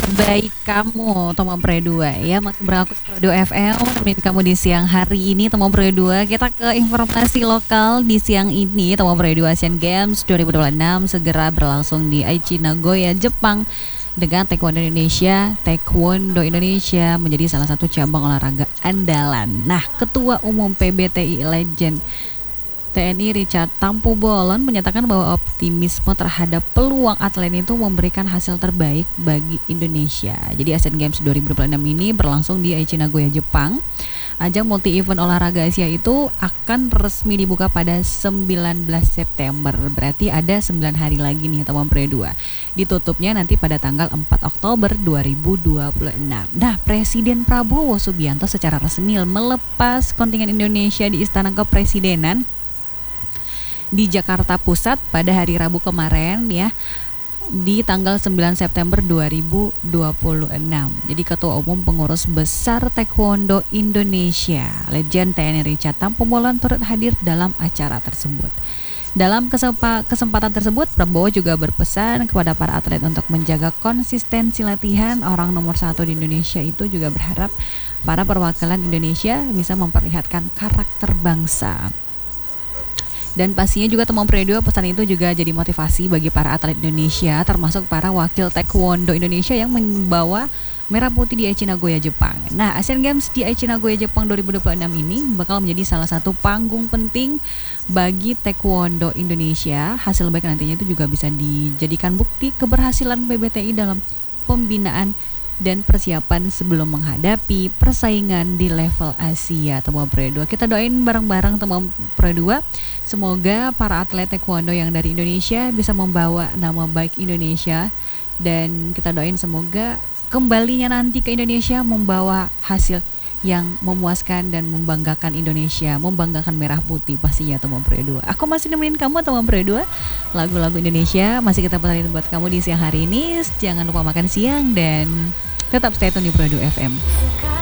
Baik kamu Tomo Pre 2 ya, masih beraku Pro 2 FM temenin kamu di siang hari ini Tomo Pre 2. Kita ke informasi lokal di siang ini. Tomo Pre 2 Asian Games 2026 segera berlangsung di Aichi Nagoya, Jepang, dengan Taekwondo Indonesia menjadi salah satu cabang olahraga andalan. Nah, Ketua Umum PBTI Legend TNI Richard Tampu Bolon menyatakan bahwa optimisme terhadap peluang atlet itu memberikan hasil terbaik bagi Indonesia. Jadi Asian Games 2026 ini berlangsung di Aichi Nagoya, Jepang. Ajang multi-event olahraga Asia itu akan resmi dibuka pada 19 September. Berarti ada 9 hari lagi nih teman Pre 2. Ditutupnya nanti pada tanggal 4 Oktober 2026. Nah, Presiden Prabowo Subianto secara resmi melepas kontingen Indonesia di Istana Kepresidenan di Jakarta Pusat pada hari Rabu kemarin ya, di tanggal 9 September 2026. Jadi Ketua Umum Pengurus Besar Taekwondo Indonesia Legend TNI Richard Tampu Bolon turut hadir dalam acara tersebut. Dalam kesempatan tersebut, Prabowo juga berpesan kepada para atlet untuk menjaga konsistensi latihan. Orang nomor 1 di Indonesia itu juga berharap para perwakilan Indonesia bisa memperlihatkan karakter bangsa. Dan pastinya juga teman Pre 2, pesan itu juga jadi motivasi bagi para atlet Indonesia, termasuk para wakil Taekwondo Indonesia yang membawa merah putih di Aichi Nagoya, Jepang. Nah, Asian Games di Aichi Nagoya, Jepang 2026 ini bakal menjadi salah satu panggung penting bagi Taekwondo Indonesia. Hasil baik nantinya itu juga bisa dijadikan bukti keberhasilan PBTI dalam pembinaan dan persiapan sebelum menghadapi persaingan di level Asia. Teman Pre 2, kita doain bareng-bareng teman Pre 2, semoga para atlet taekwondo yang dari Indonesia bisa membawa nama baik Indonesia, dan kita doain semoga kembalinya nanti ke Indonesia membawa hasil yang memuaskan dan membanggakan Indonesia, membanggakan merah putih pastinya teman Pre 2. Aku masih nemenin kamu teman Pre 2. Lagu-lagu Indonesia masih kita puterin buat kamu di siang hari ini. Jangan lupa makan siang dan tetap stay tune di Pro 2 FM.